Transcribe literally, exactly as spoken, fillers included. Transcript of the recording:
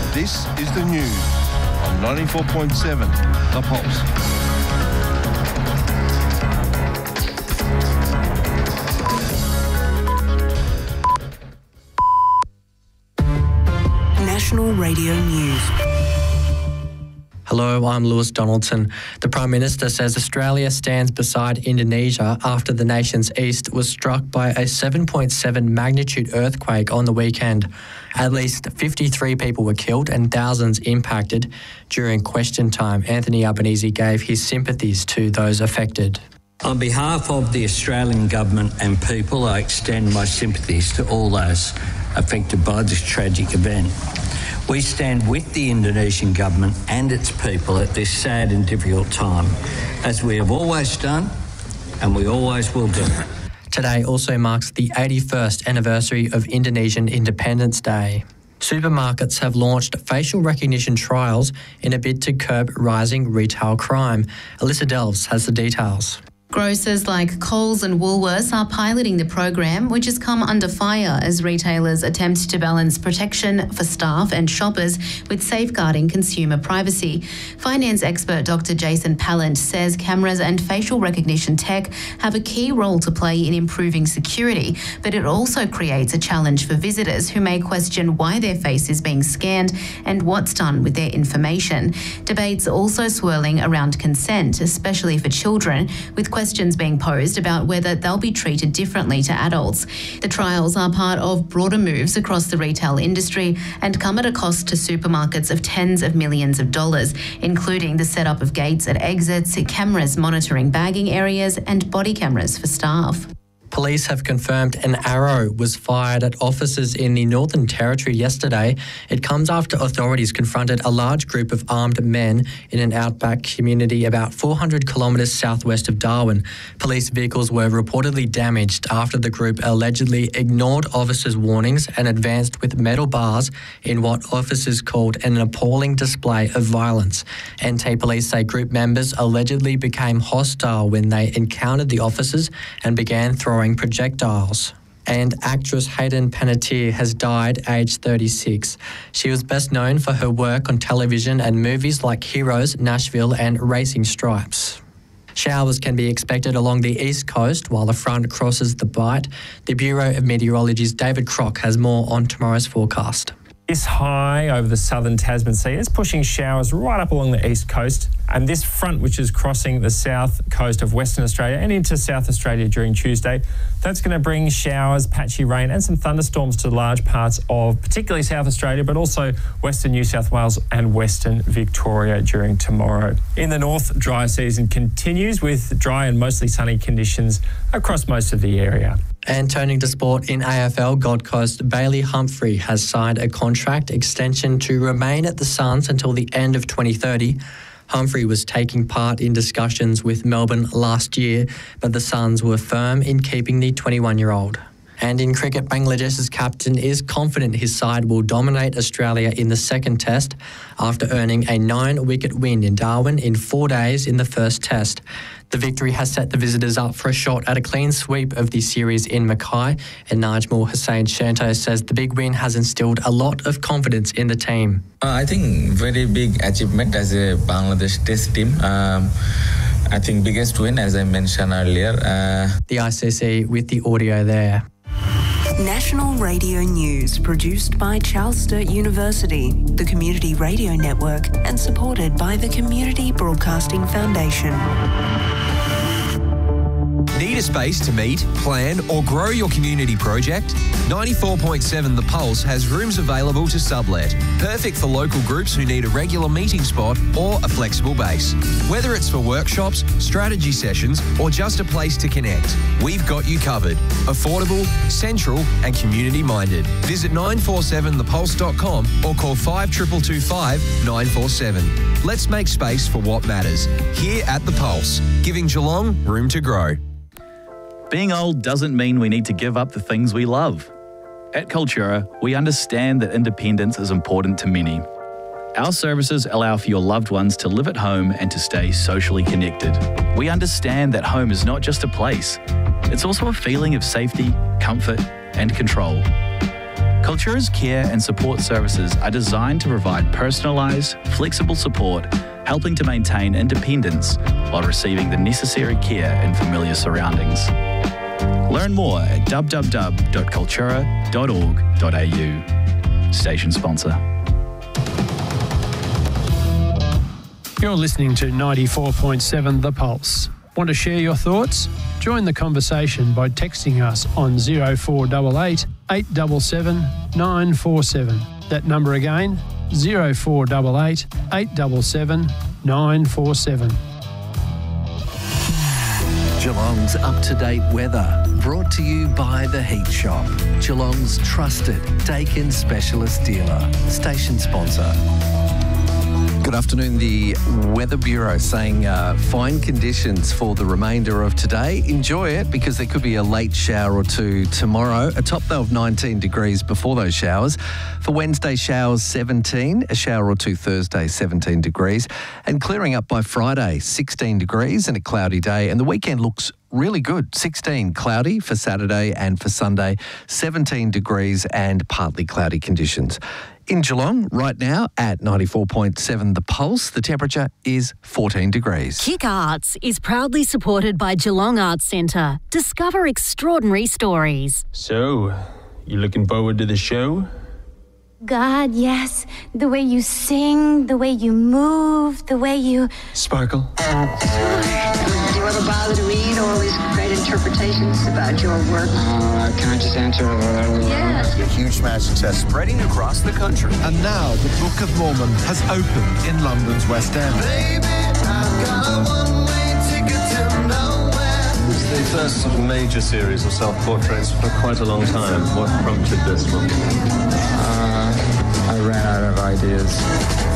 This is the news on ninety-four point seven The Pulse. National Radio News. Hello, I'm Lewis Donaldson. The Prime Minister says Australia stands beside Indonesia after the nation's east was struck by a seven point seven magnitude earthquake on the weekend. At least fifty-three people were killed and thousands impacted. During question time, Anthony Albanese gave his sympathies to those affected. On behalf of the Australian Government and people, I extend my sympathies to all those affected by this tragic event. We stand with the Indonesian government and its people at this sad and difficult time, as we have always done and we always will do. Today also marks the eighty-first anniversary of Indonesian Independence Day. Supermarkets have launched facial recognition trials in a bid to curb rising retail crime. Alyssa Delves has the details. Grocers like Coles and Woolworths are piloting the program, which has come under fire as retailers attempt to balance protection for staff and shoppers with safeguarding consumer privacy. Finance expert Doctor Jason Pallant says cameras and facial recognition tech have a key role to play in improving security, but it also creates a challenge for visitors who may question why their face is being scanned and what's done with their information. Debates also swirling around consent, especially for children, with questions being posed about whether they'll be treated differently to adults. The trials are part of broader moves across the retail industry and come at a cost to supermarkets of tens of millions of dollars, including the setup of gates at exits, cameras monitoring bagging areas, and body cameras for staff. Police have confirmed an arrow was fired at officers in the Northern Territory yesterday. It comes after authorities confronted a large group of armed men in an outback community about four hundred kilometres southwest of Darwin. Police vehicles were reportedly damaged after the group allegedly ignored officers' warnings and advanced with metal bars in what officers called an appalling display of violence. N T Police say group members allegedly became hostile when they encountered the officers and began throwing projectiles. And actress Hayden Panettiere has died aged thirty-six. She was best known for her work on television and movies like Heroes, Nashville and Racing Stripes. Showers can be expected along the east coast while the front crosses the Bight. The Bureau of Meteorology's David Crock has more on tomorrow's forecast. This high over the southern Tasman Sea is pushing showers right up along the east coast, and this front, which is crossing the south coast of Western Australia and into South Australia during Tuesday, that's going to bring showers, patchy rain and some thunderstorms to large parts of particularly South Australia, but also Western New South Wales and Western Victoria during tomorrow. In the north, dry season continues with dry and mostly sunny conditions across most of the area. And turning to sport in A F L, Gold Coast Bailey Humphrey has signed a contract extension to remain at the Suns until the end of twenty thirty. Humphrey was taking part in discussions with Melbourne last year, but the Suns were firm in keeping the twenty-one-year-old. And in cricket, Bangladesh's captain is confident his side will dominate Australia in the second test after earning a nine-wicket win in Darwin in four days in the first test. The victory has set the visitors up for a shot at a clean sweep of the series in Mackay, and Najmul Hussain Shanto says the big win has instilled a lot of confidence in the team. Uh, I think very big achievement as a Bangladesh test team. Um, I think biggest win, as I mentioned earlier. Uh... The I C C with the audio there. National Radio News, produced by Charles Sturt University, the Community Radio Network, and supported by the Community Broadcasting Foundation. Need a space to meet, plan or grow your community project? ninety-four point seven The Pulse has rooms available to sublet. Perfect for local groups who need a regular meeting spot or a flexible base. Whether it's for workshops, strategy sessions or just a place to connect, we've got you covered. Affordable, central and community minded. Visit nine four seven the pulse dot com or call five two two two five nine four seven. Let's make space for what matters. Here at The Pulse, giving Geelong room to grow. Being old doesn't mean we need to give up the things we love. At Cultura, we understand that independence is important to many. Our services allow for your loved ones to live at home and to stay socially connected. We understand that home is not just a place, it's also a feeling of safety, comfort, and control. Cultura's care and support services are designed to provide personalised, flexible support, helping to maintain independence while receiving the necessary care in familiar surroundings. Learn more at w w w dot cultura dot org dot a u. Station sponsor. You're listening to ninety-four point seven The Pulse. Want to share your thoughts? Join the conversation by texting us on zero four eight eight, eight seven seven, nine four seven. That number again, zero four eight eight, eight seven seven, nine four seven. Geelong's up-to-date weather, brought to you by The Heat Shop, Geelong's trusted Dakin specialist dealer. Station sponsor. Good afternoon. The Weather Bureau saying uh, fine conditions for the remainder of today. Enjoy it because there could be a late shower or two tomorrow. A top though of nineteen degrees before those showers. For Wednesday, showers seventeen. A shower or two Thursday, seventeen degrees. And clearing up by Friday, sixteen degrees and a cloudy day. And the weekend looks really good. sixteen cloudy for Saturday and for Sunday. seventeen degrees and partly cloudy conditions. In Geelong, right now at ninety-four point seven The Pulse, the temperature is fourteen degrees. Kick Arts is proudly supported by Geelong Arts Centre. Discover extraordinary stories. So, you looking forward to the show? God, yes. The way you sing, the way you move, the way you... Sparkle. Do you ever bother to read all these great interpretations about your work? Uh, can I just answer? Yes. A huge smash success spreading across the country. And now the Book of Mormon has opened in London's West End. Baby, I've got a one-way ticket to nowhere. It's the first sort of major series of self-portraits for quite a long time. What prompted this one? Uh, I ran out of ideas.